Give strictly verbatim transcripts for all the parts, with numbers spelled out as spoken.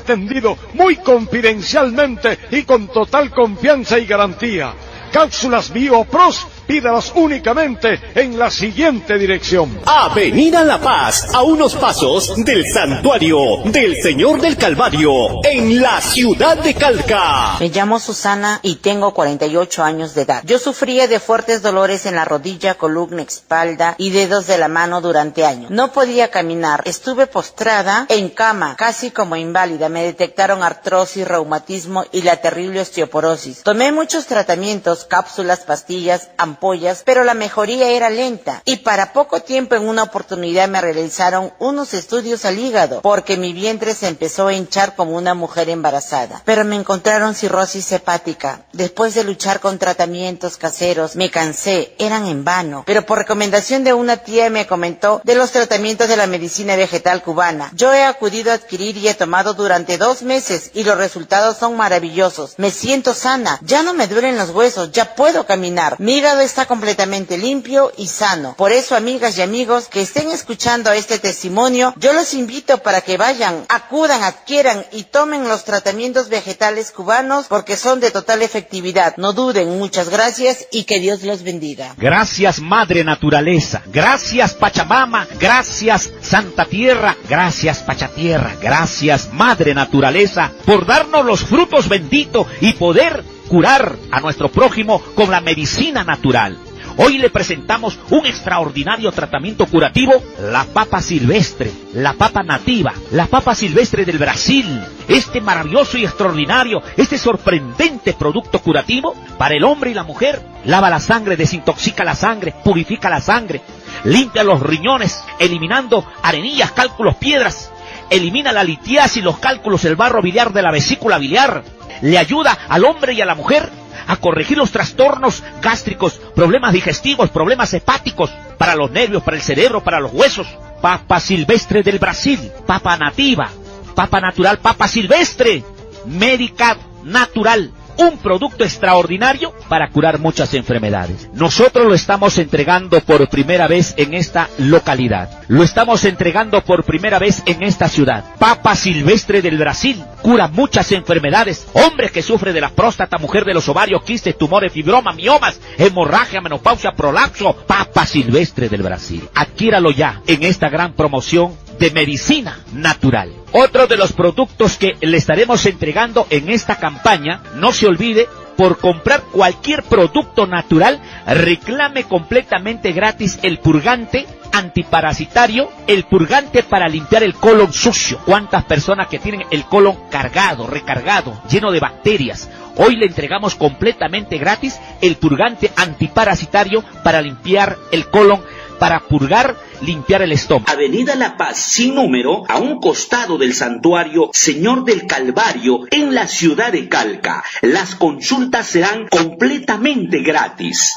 atendido muy confidencialmente y con total confianza y garantía. Cápsulas BioPros, pídalas únicamente en la siguiente dirección. Avenida La Paz, a unos pasos del Santuario del Señor del Calvario, en la ciudad de Calca. Me llamo Susana y tengo cuarenta y ocho años de edad. Yo sufría de fuertes dolores en la rodilla, columna, espalda y dedos de la mano durante años. No podía caminar, estuve postrada en cama, casi como inválida. Me detectaron artrosis, reumatismo y la terrible osteoporosis. Tomé muchos tratamientos, cápsulas, pastillas, ampollas, pero la mejoría era lenta. Y para poco tiempo, en una oportunidad, me realizaron unos estudios al hígado, porque mi vientre se empezó a hinchar como una mujer embarazada. Pero me encontraron cirrosis hepática. Después de luchar con tratamientos caseros, me cansé, eran en vano. Pero por recomendación de una tía me comentó de los tratamientos de la medicina vegetal cubana. Yo he acudido a adquirir y he tomado durante dos meses y los resultados son maravillosos. Me siento sana, ya no me duelen los huesos, ya puedo caminar. Mi hígado está completamente limpio y sano. Por eso, amigas y amigos que estén escuchando este testimonio, yo los invito para que vayan, acudan, adquieran y tomen los tratamientos vegetales cubanos, porque son de total efectividad. No duden. Muchas gracias y que Dios los bendiga. Gracias, Madre Naturaleza. Gracias, Pachamama. Gracias, Santa Tierra. Gracias, Pachatierra. Gracias, Madre Naturaleza, por darnos los frutos benditos y poder curar a nuestro prójimo con la medicina natural. Hoy le presentamos un extraordinario tratamiento curativo, la papa silvestre, la papa nativa, la papa silvestre del Brasil. Este maravilloso y extraordinario, este sorprendente producto curativo para el hombre y la mujer, lava la sangre, desintoxica la sangre, purifica la sangre, limpia los riñones, eliminando arenillas, cálculos, piedras, elimina la litiasis, los cálculos, el barro biliar de la vesícula biliar. Le ayuda al hombre y a la mujer a corregir los trastornos gástricos, problemas digestivos, problemas hepáticos, para los nervios, para el cerebro, para los huesos. Papa silvestre del Brasil, papa nativa, papa natural, papa silvestre, médica natural. Un producto extraordinario para curar muchas enfermedades. Nosotros lo estamos entregando por primera vez en esta localidad. Lo estamos entregando por primera vez en esta ciudad. Papa silvestre del Brasil cura muchas enfermedades. Hombres que sufren de la próstata, mujer de los ovarios, quistes, tumores, fibromas, miomas, hemorragia, menopausia, prolapso. Papa silvestre del Brasil. Adquiéralo ya en esta gran promoción de medicina natural. Otro de los productos que le estaremos entregando en esta campaña, no se olvide, por comprar cualquier producto natural, reclame completamente gratis el purgante antiparasitario, el purgante para limpiar el colon sucio. ¿Cuántas personas que tienen el colon cargado, recargado, lleno de bacterias? Hoy le entregamos completamente gratis el purgante antiparasitario para limpiar el colon, para purgar, limpiar el estómago. Avenida La Paz, sin número, a un costado del Santuario Señor del Calvario, en la ciudad de Calca. Las consultas serán completamente gratis.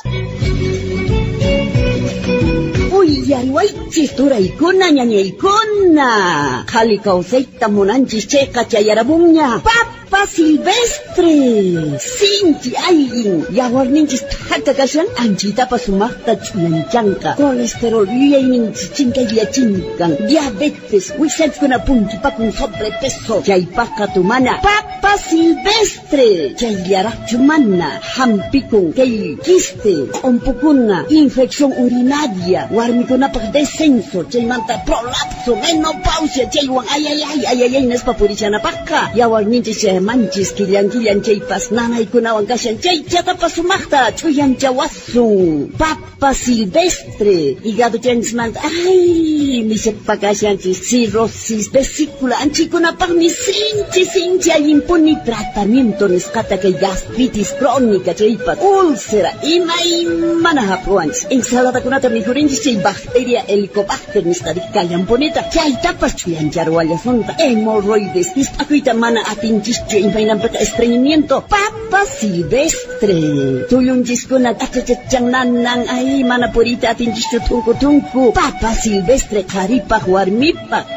Uy, ayuay, chistura ikuna, ñaña ikuna. Kali kauseita monanchis checa chayarabumña. Papa silvestre. Sinchi ayin. Yawarninchis tata kashan anchita pasumasta chuyanchanka. Colesterol lianinchis chinka liachinkan. Diabetes, wisens kuna punchi pakun sobrepeso. Chaypaka tumana. Papa silvestre. Chayarak chumana. Hampikun kay quiste. Ompukuna. Infección urinaria. Warmikunapak descenso. Chaymanta prolapso. Menopausia. Chaywan ay ay ay ay ay ay nespapurichanapaka. Yawarninchis manchis killan killan chaypas nanay kunawan kashan chay chatapas sumaqta chuyanchawasun papa silvestre hígado chanismanta ay misapa kashanchis cirrosis vesícula anchikunapaqmi sinchi sinchi allimpuni tratamiento nisqata kay gastritis crónica chaypas úlcera ima imana hapruanchis ensaladakunata mijurinchis chay bacteria helicobacter nisqa kallampunita chaytapas chuyancharwallasunta hemorroides nisqakuyta mana atinchis Impainampaka estreñimiento papa silvestre tuyunchiskuna atachachannanan ay mana purita atinchichu tunku tunku papa silvestre qharipa warmipa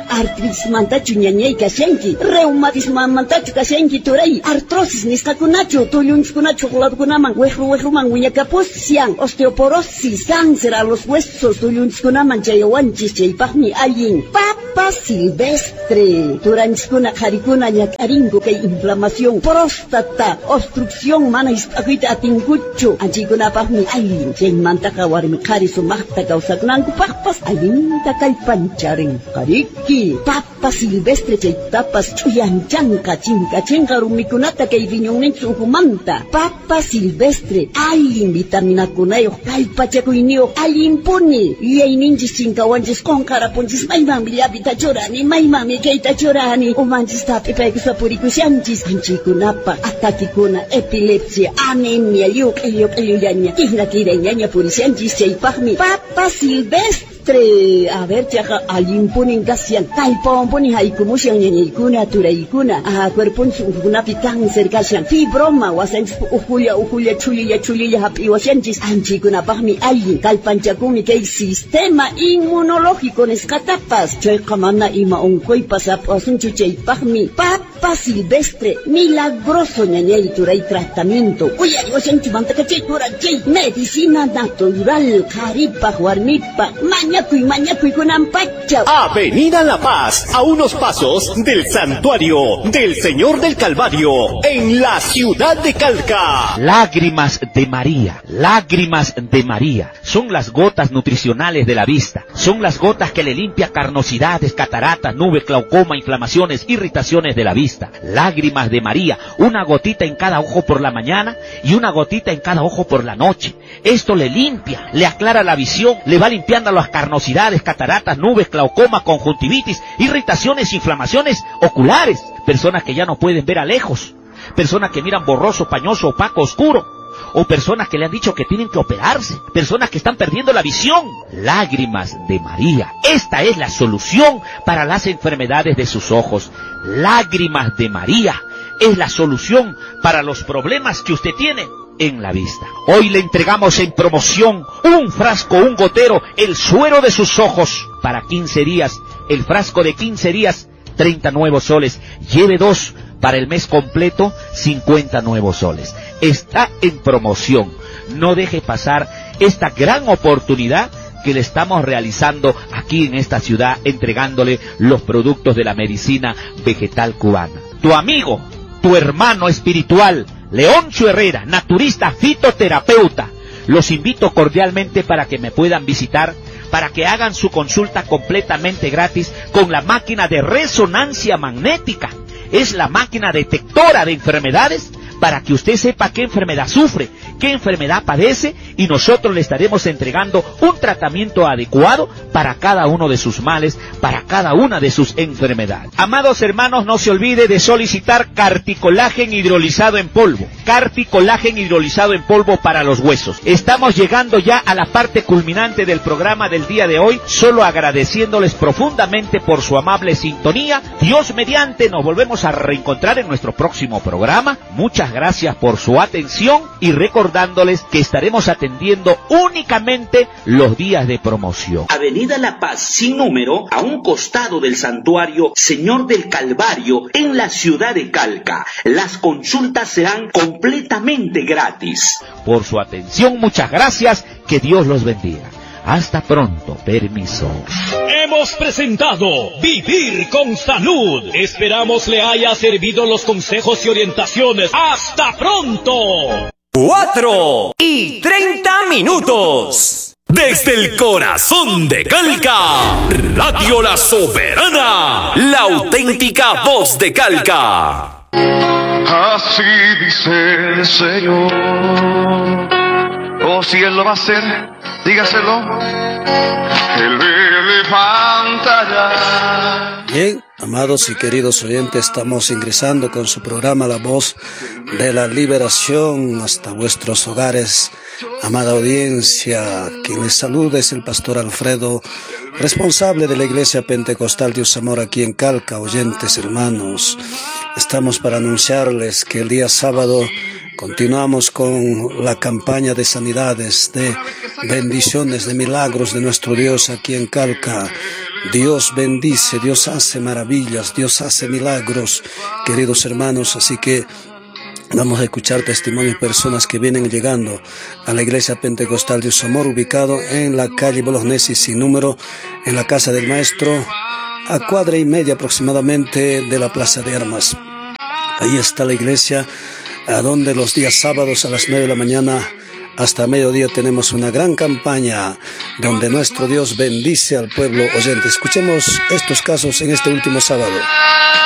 artritis mantachu ñañay kashanki, reumatismo mantachu kashanki turay, artrosis nisqakunachu, tullunchikunachu quladukunaman, wehru wehruman wiñakapusian, osteoporosis, cáncer a los huesos, tullunchikunaman chayawanchis chaypaqmi allin. Papa silvestre, turanchikuna qharikuna ñakaringu kay inflamación, próstata, obstrucción mana hisp'akuyta atinkuchu, anchaykunapaqmi allin. Chaymantaqa warmi qhari sumaqta kawsaqnankupaqpas allinta kallpancharin qariki. Papa silvestre chaytapas chuyanchanqa chinkachinqa rumikunata kay riñonninchis uhumanta. Papa silvestre allin vitaminakunayuq kallpachakuyniyuq allinpuni. Yuyayninchis chinkawanchis qonqarapunchis maymanmi llapita churani, maymanmi kayta churani, umanchistapi paykusa purikushanchis. Anchaykunapaq atakikuna, epilepsia, anemia, lluq'ay lluq'ayullaña, kihnakirayñaña purishanchis chaypaqmi Papa silvestre. A ver, chaja, allimpunin kasian, kallpawanpuni haykumushan ñañaykuna, turaykuna, ah, cuerpunchis uhukunapi cáncer kashan, fibroma, wasanchis ujulla, ujulla, chulilla, chulilla, hap'iwashanchis, anchaykunapaqmi allin, kallpanchakunmi kay sistema inmunológico nisqatapas, chayqa mana ima unquypas apasunchu chaypaqmi Papa silvestre, milagroso ñañay turay tratamiento, uyariwashanchimantaka chay turay chay medicina natural, qaripaq, warmipaq, maña Avenida La Paz, a unos pasos del Santuario del Señor del Calvario, en la ciudad de Calca. Lágrimas de María, lágrimas de María, son las gotas nutricionales de la vista, son las gotas que le limpia carnosidades, cataratas, nubes, glaucoma, inflamaciones, irritaciones de la vista. Lágrimas de María, una gotita en cada ojo por la mañana y una gotita en cada ojo por la noche. Esto le limpia, le aclara la visión, le va limpiando las carnosidades, cataratas, nubes, glaucoma, conjuntivitis, irritaciones, inflamaciones oculares. Personas que ya no pueden ver a lejos, personas que miran borroso, pañoso, opaco, oscuro, o personas que le han dicho que tienen que operarse, personas que están perdiendo la visión. Lágrimas de María, esta es la solución para las enfermedades de sus ojos. Lágrimas de María es la solución para los problemas que usted tiene en la vista. Hoy le entregamos en promoción un frasco, un gotero, el suero de sus ojos para quince días. El frasco de quince días, treinta nuevos soles. Lleve dos para el mes completo, cincuenta nuevos soles. Está en promoción. No deje pasar esta gran oportunidad que le estamos realizando aquí en esta ciudad, entregándole los productos de la medicina vegetal cubana. Tu amigo, tu hermano espiritual, Leoncio Herrera, naturista fitoterapeuta. Los invito cordialmente para que me puedan visitar, para que hagan su consulta completamente gratis con la máquina de resonancia magnética. Es la máquina detectora de enfermedades para que usted sepa qué enfermedad sufre, qué enfermedad padece, y nosotros le estaremos entregando un tratamiento adecuado para cada uno de sus males, para cada una de sus enfermedades. Amados hermanos, no se olvide de solicitar Carticolágen hidrolizado en polvo, Carticolágen hidrolizado en polvo para los huesos. Estamos llegando ya a la parte culminante del programa del día de hoy, solo agradeciéndoles profundamente por su amable sintonía. Dios mediante, nos volvemos a reencontrar en nuestro próximo programa. Muchas gracias por su atención y recordándoles que estaremos atendiendo únicamente los días de promoción. Avenida La Paz, sin número, a un costado del Santuario Señor del Calvario, en la ciudad de Calca. Las consultas serán completamente gratis. Por su atención, muchas gracias, que Dios los bendiga. Hasta pronto, permiso. Hemos presentado Vivir con Salud. Esperamos le haya servido los consejos y orientaciones. ¡Hasta pronto! Cuatro y treinta minutos. Desde el corazón de Calca, Radio La Soberana, la auténtica voz de Calca. Así dice el Señor. O si Él lo va a hacer, dígaselo. Él me levantará. Bien, amados y queridos oyentes, estamos ingresando con su programa La Voz de la Liberación hasta vuestros hogares. Amada audiencia, quien les saluda es el pastor Alfredo, responsable de la Iglesia Pentecostal de Usamora aquí en Calca. Oyentes hermanos, estamos para anunciarles que el día sábado continuamos con la campaña de sanidades, de bendiciones, de milagros de nuestro Dios aquí en Calca. Dios bendice, Dios hace maravillas, Dios hace milagros, queridos hermanos. Así que vamos a escuchar testimonios de personas que vienen llegando a la Iglesia Pentecostal de Usamor, ubicado en la calle Bolognesi sin número, en la casa del maestro, a cuadra y media aproximadamente de la Plaza de Armas. Ahí está la iglesia, a donde los días sábados a las nueve de la mañana hasta mediodía tenemos una gran campaña donde nuestro Dios bendice al pueblo oyente. Escuchemos estos casos en este último sábado.